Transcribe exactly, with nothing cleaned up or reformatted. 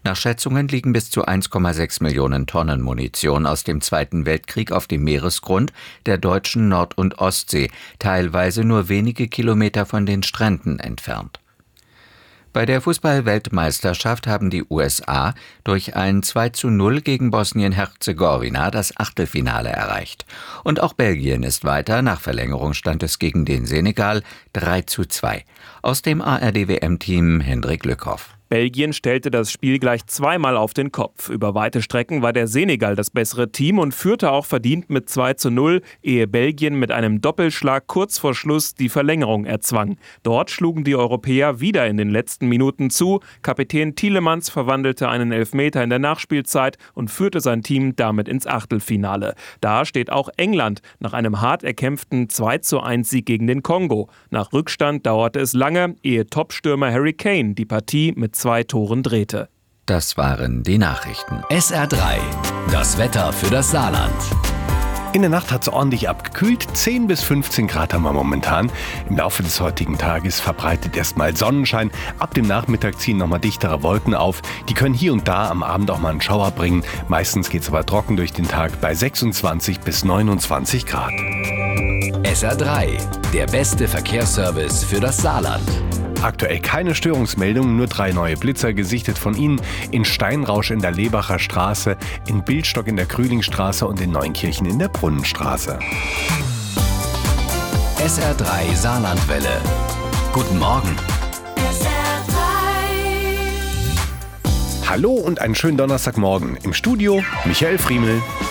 Nach Schätzungen liegen bis zu eins Komma sechs Millionen Tonnen Munition aus dem Zweiten Weltkrieg auf dem Meeresgrund der deutschen Nord- und Ostsee, teilweise nur wenige Kilometer von den Stränden entfernt. Bei der Fußball-Weltmeisterschaft haben die U S A durch ein zwei zu null gegen Bosnien-Herzegowina das Achtelfinale erreicht. Und auch Belgien ist weiter, nach Verlängerung stand es gegen den Senegal drei zu zwei. Aus dem A R D W M-Team Hendrik Lückhoff. Belgien stellte das Spiel gleich zweimal auf den Kopf. Über weite Strecken war der Senegal das bessere Team und führte auch verdient mit zwei zu null, ehe Belgien mit einem Doppelschlag kurz vor Schluss die Verlängerung erzwang. Dort schlugen die Europäer wieder in den letzten Minuten zu. Kapitän Tielemans verwandelte einen Elfmeter in der Nachspielzeit und führte sein Team damit ins Achtelfinale. Da steht auch England nach einem hart erkämpften zwei zu eins Sieg gegen den Kongo. Nach Rückstand dauerte es lange, ehe Topstürmer Harry Kane die Partie mit zwei Toren drehte. Das waren die Nachrichten. S R drei, das Wetter für das Saarland. In der Nacht hat es ordentlich abgekühlt. zehn bis fünfzehn Grad haben wir momentan. Im Laufe des heutigen Tages verbreitet erstmal Sonnenschein. Ab dem Nachmittag ziehen nochmal dichtere Wolken auf. Die können hier und da am Abend auch mal einen Schauer bringen. Meistens geht es aber trocken durch den Tag bei sechsundzwanzig bis neunundzwanzig Grad. S R drei, der beste Verkehrsservice für das Saarland. Aktuell keine Störungsmeldungen, nur drei neue Blitzer gesichtet von Ihnen in Steinrausch in der Lebacher Straße, in Bildstock in der Krülingstraße und in Neunkirchen in der Brunnenstraße. S R drei Saarlandwelle. Guten Morgen. S R drei. Hallo und einen schönen Donnerstagmorgen. Im Studio Michael Friemel.